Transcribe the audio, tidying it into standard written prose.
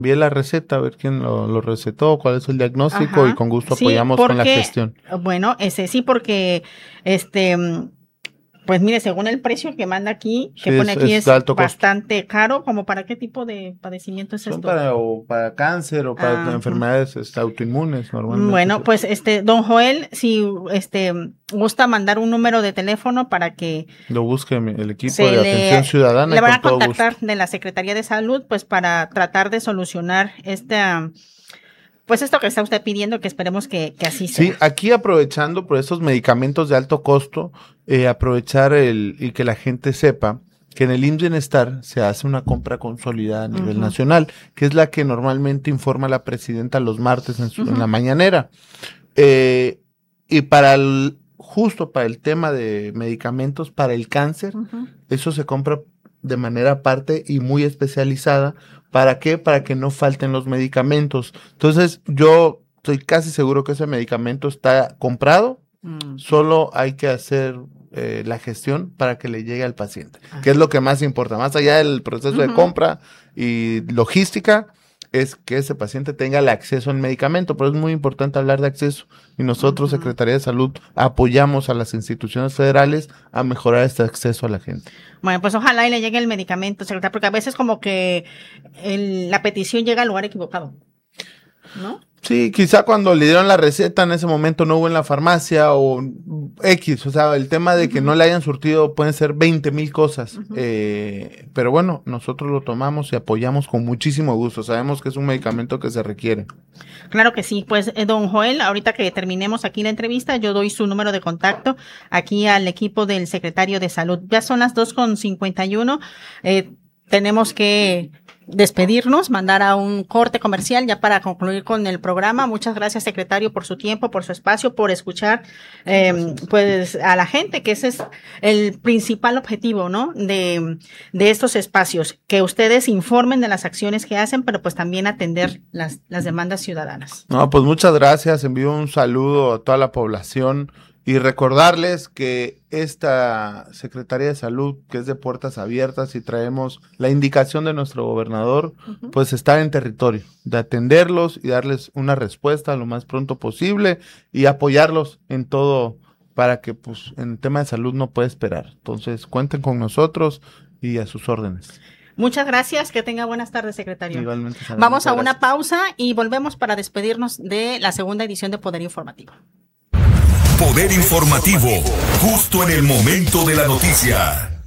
envíe la receta, a ver quién lo recetó, cuál es el diagnóstico. Ajá. Y con gusto apoyamos con la gestión. Bueno, sí, porque pues mire, según el precio que manda aquí, que pone aquí es bastante caro. ¿Como para qué tipo de padecimiento es esto? Para cáncer o para enfermedades autoinmunes normalmente. Bueno, pues don Joel, si gusta mandar un número de teléfono para que lo busque el equipo de atención ciudadana. Le van a contactar de la Secretaría de Salud, pues para tratar de solucionar pues esto que está usted pidiendo, que esperemos que así sea. Sí, aquí aprovechando por estos medicamentos de alto costo, aprovechar y que la gente sepa que en el IMSS Bienestar se hace una compra consolidada a nivel nacional, que es la que normalmente informa la presidenta los martes en la mañanera. Y justo para el tema de medicamentos para el cáncer, eso se compra de manera aparte y muy especializada. ¿Para qué? Para que no falten los medicamentos. Entonces, yo estoy casi seguro que ese medicamento está comprado. Solo hay que hacer la gestión para que le llegue al paciente, que es lo que más importa. Más allá del proceso de compra y logística, es que ese paciente tenga el acceso al medicamento. Pero es muy importante hablar de acceso. Y nosotros, Secretaría de Salud, apoyamos a las instituciones federales a mejorar este acceso a la gente. Bueno, pues ojalá y le llegue el medicamento, secretario, porque a veces como que la petición llega al lugar equivocado, ¿no? Sí, quizá cuando le dieron la receta en ese momento no hubo en la farmacia o X, o sea, el tema de que no le hayan surtido pueden ser 20,000 cosas, pero bueno, nosotros lo tomamos y apoyamos con muchísimo gusto, sabemos que es un medicamento que se requiere. Claro que sí, pues don Joel, ahorita que terminemos aquí la entrevista, yo doy su número de contacto aquí al equipo del secretario de Salud. Ya son las 2:51, tenemos que despedirnos, mandar a un corte comercial ya para concluir con el programa. Muchas gracias, secretario, por su tiempo, por su espacio, por escuchar pues a la gente, que ese es el principal objetivo, ¿no? De estos espacios, que ustedes informen de las acciones que hacen, pero pues también atender las demandas ciudadanas. No, pues muchas gracias, envío un saludo a toda la población. Y recordarles que esta Secretaría de Salud, que es de puertas abiertas y traemos la indicación de nuestro gobernador, pues estar en territorio, de atenderlos y darles una respuesta lo más pronto posible y apoyarlos en todo para que pues en tema de salud no puede esperar. Entonces cuenten con nosotros y a sus órdenes. Muchas gracias, que tenga buenas tardes, secretario. Igualmente. Vamos a una pausa y volvemos para despedirnos de la segunda edición de Poder Informativo. Poder Informativo, justo en el momento de la noticia.